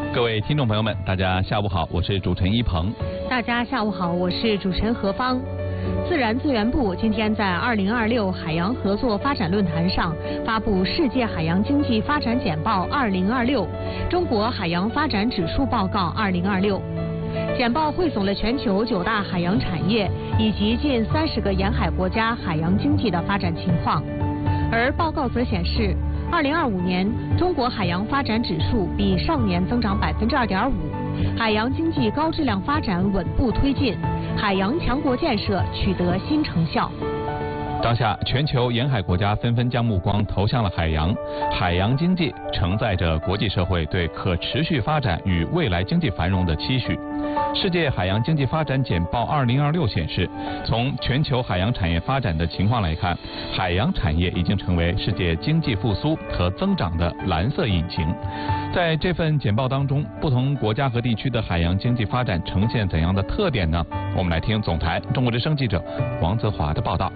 各位听众朋友们，大家下午好，我是主持人一鹏。 大家下午好，我是主持人何芳。自然资源部今天在2026海洋合作发展论坛上发布《世界海洋经济发展简报2026》中国海洋发展指数报告2026。简报汇总了全球9大海洋产业以及近30个沿海国家海洋经济的发展情况。而报告则显示，2025年中国海洋发展指数比上年增长2.5%，海洋经济高质量发展稳步推进，海洋强国建设取得新成效。 当下，全球沿海国家纷纷将目光投向了海洋。海洋经济承载着国际社会对可持续发展与未来经济繁荣的期许。世界海洋经济发展简报2026显示，从全球海洋产业发展的情况来看，海洋产业已经成为世界经济复苏和增长的蓝色引擎。在这份简报当中，不同国家和地区的海洋经济发展呈现怎样的特点呢？我们来听总台中国之声记者王泽华的报道。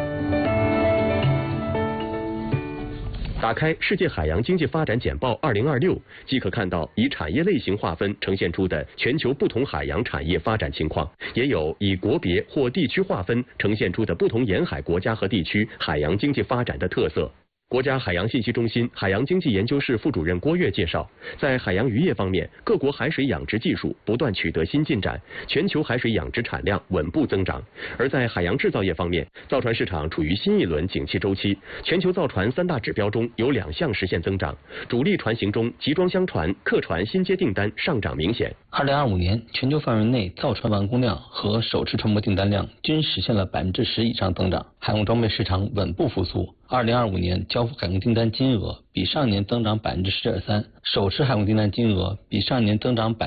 打开《世界海洋经济发展简报2026》，即可看到以产业类型划分呈现出的全球不同海洋产业发展情况，也有以国别或地区划分呈现出的不同沿海国家和地区海洋经济发展的特色。国家海洋信息中心海洋经济研究室副主任郭跃介绍，在海洋渔业方面，各国海水养殖技术不断取得新进展，全球海水养殖产量稳步增长。而在海洋制造业方面，造船市场处于新一轮景气周期，全球造船3大指标中有2项实现增长。主力船型中，集装箱船、客船新接订单上涨明显。 2025年，全球范围内造船完工量和首次船舶订单量均实现了10%以上增长，海空装备市场稳步复苏。2025年交付海空订单金额比上年增长10.3%，首次海空订单金额比上年增长